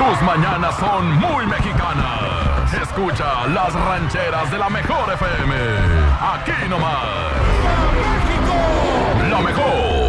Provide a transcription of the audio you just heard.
Tus mañanas son muy mexicanas. Escucha las rancheras de la mejor FM. Aquí nomás. ¡La mejor!